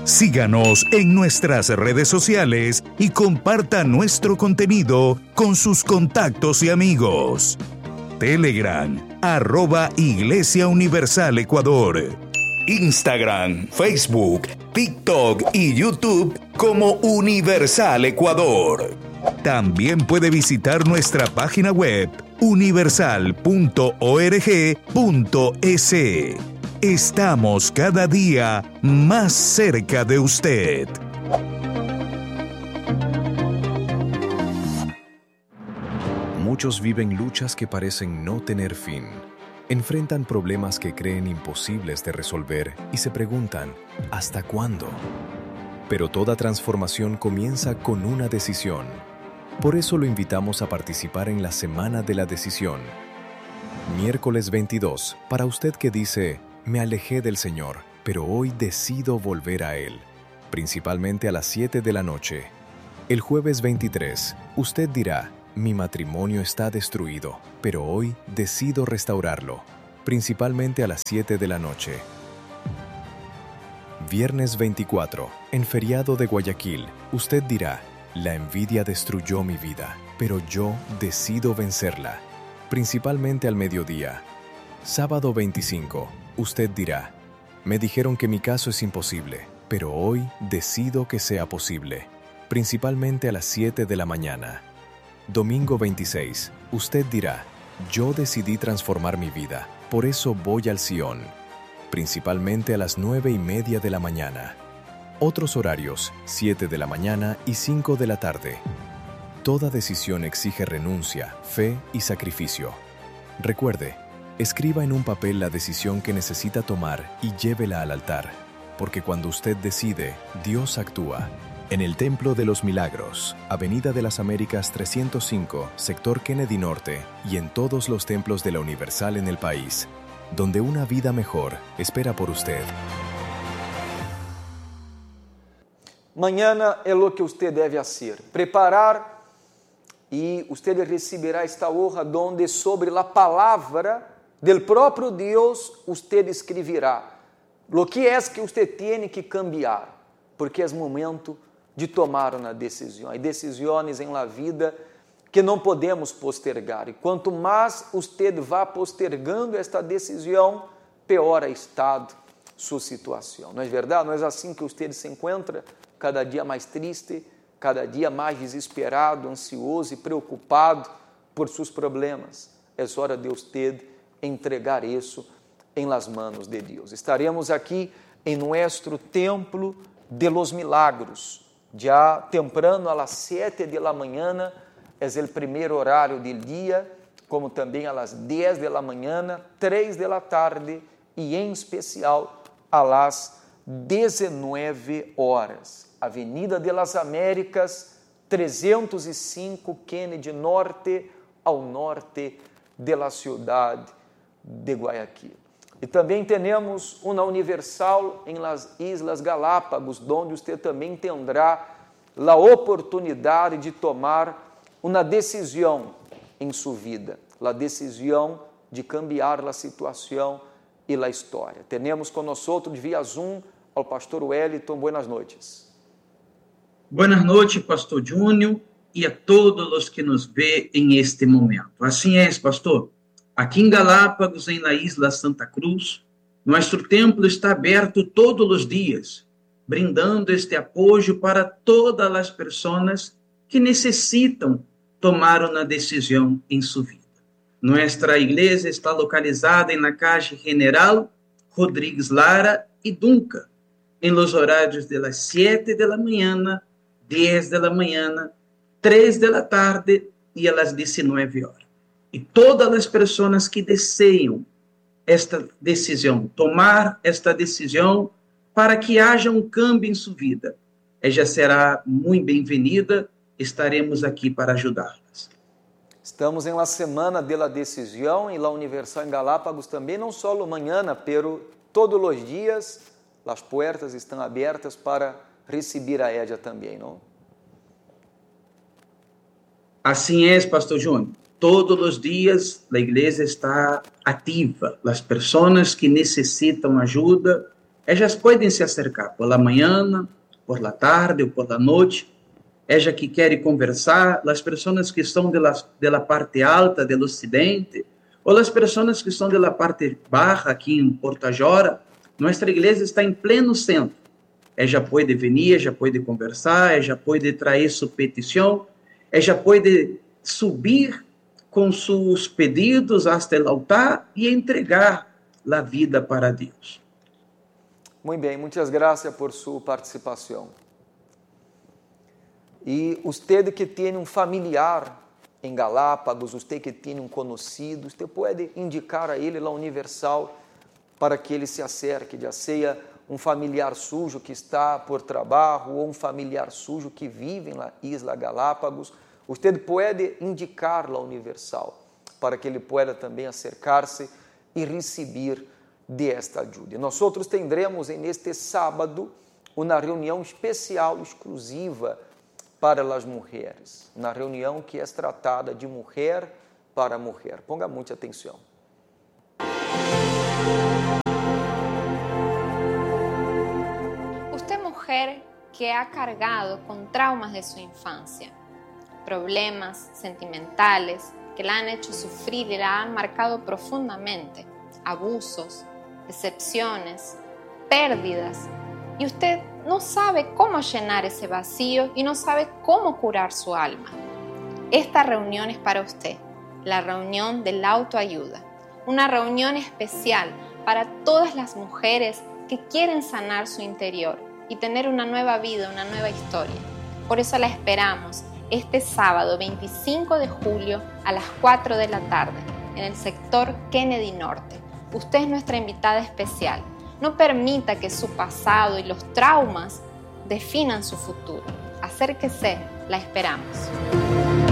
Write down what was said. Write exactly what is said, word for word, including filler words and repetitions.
Síganos en nuestras redes sociales y comparta nuestro contenido con sus contactos y amigos. Telegram, arroba Iglesia Universal Ecuador. Instagram, Facebook, TikTok y YouTube como Universal Ecuador. También puede visitar nuestra página web universal punto org punto es. Estamos cada día más cerca de usted. Muchos viven luchas que parecen no tener fin. Enfrentan problemas que creen imposibles de resolver y se preguntan, ¿hasta cuándo? Pero toda transformación comienza con una decisión. Por eso lo invitamos a participar en la Semana de la Decisión. Miércoles veintidós, para usted que dice, me alejé del Señor, pero hoy decido volver a Él, principalmente a las siete de la noche. El jueves veintitrés, usted dirá, mi matrimonio está destruido, pero hoy decido restaurarlo, principalmente a las siete de la noche. Viernes veinticuatro, en feriado de Guayaquil, usted dirá, la envidia destruyó mi vida, pero yo decido vencerla, principalmente al mediodía. Sábado veinticinco, usted dirá, me dijeron que mi caso es imposible, pero hoy decido que sea posible, principalmente a las siete de la mañana. Domingo veintiséis, usted dirá, yo decidí transformar mi vida, por eso voy al Sion, principalmente a las nueve y media de la mañana. Otros horarios, siete de la mañana y cinco de la tarde. Toda decisión exige renuncia, fe y sacrificio. Recuerde, escriba en un papel la decisión que necesita tomar y llévela al altar, porque cuando usted decide, Dios actúa. En el Templo de los Milagros, Avenida de las Américas trescientos cinco, Sector Kennedy Norte, y en todos los templos de la Universal en el país, donde una vida mejor espera por usted. Mañana é o que você deve fazer, preparar e você receberá esta honra donde sobre a palavra del próprio Deus você escreverá o que é que você tem que cambiar, porque é momento de tomar uma decisão. Há decisões em la vida que não podemos postergar, e quanto mais você vá postergando esta decisão, pior está sua situação. Não é verdade? Não é assim que você se encontra? Cada dia mais triste, cada dia mais desesperado, ansioso e preocupado por seus problemas. É hora de você entregar isso em las manos de Deus. Estaremos aqui em nosso templo de los milagros, já temprano a las siete de la mañana, é o primeiro horário do dia, como também a las diez de la mañana, três de la tarde e em especial a las dezenove horas. Avenida de las Américas, trezentos e cinco, Kennedy Norte, ao norte de la cidade de Guayaquil. E também temos uma Universal em las Islas Galápagos, onde você também terá a oportunidade de tomar uma decisão em sua vida, a decisão de cambiar a situação e a história. Temos conosco via Zoom ao pastor Wellington. Buenas noites. Buenas noches, pastor Júnior, e a todos os que nos vê em este momento. Assim é, pastor. Aqui em Galápagos, em la Isla Santa Cruz, nosso templo está aberto todos os dias, brindando este apoio para todas as pessoas que necessitam tomar uma decisão em sua vida. Nossa igreja está localizada na calle General Rodrigues Lara e Dunca, em los horários de las siete de la mañana, diez de la mañana, três de la tarde e a las dezenove horas. E todas as pessoas que desejam esta decisão, tomar esta decisão para que haja um câmbio em sua vida, ela será muito bem-vinda, estaremos aqui para ajudá-las. Estamos em la semana de la decisão e la Universal em Galápagos também, não só amanhã, pero todos os dias as portas estão abertas para receber a Édia também, não? Assim é, pastor Júnior. Todos os dias a igreja está ativa. As pessoas que necessitam ajuda Ellas podem se acercar por la manhã, por la tarde ou por la noite. Ella que quer conversar, as pessoas que estão de la, de la parte alta do ocidente, ou as pessoas que estão de la parte baixa aqui em Portajora, nossa igreja está em pleno centro. Ella pode vir, ella pode conversar, ella pode trazer sua petição, ella pode subir com seus pedidos até o altar e entregar a vida para Deus. Muito bem, muitas graças por sua participação. E você que tem um familiar em Galápagos, você que tem um conhecido, você pode indicar a ele lá Universal para que ele se acerque, já seja um familiar sujo que está por trabalho ou um familiar sujo que vive na Isla Galápagos. Você pode indicar lá Universal para que ele possa também acercar-se e receber desta ajuda. Nós outros teremos neste sábado uma reunião especial, exclusiva para as mulheres, na reunião que é tratada de mulher para mulher. Ponga muita atenção. Usted, mujer que ha cargado con traumas de su infancia, problemas sentimentales que la han hecho sufrir y la han marcado profundamente, abusos, decepciones, pérdidas, y usted no sabe cómo llenar ese vacío y no sabe cómo curar su alma. Esta reunión es para usted, la reunión de la autoayuda, una reunión especial para todas las mujeres que quieren sanar su interior y tener una nueva vida, una nueva historia. Por eso la esperamos este sábado veinticinco de julio a las cuatro de la tarde en el sector Kennedy Norte. Usted es nuestra invitada especial. No permita que su pasado y los traumas definan su futuro. Acérquese, la esperamos.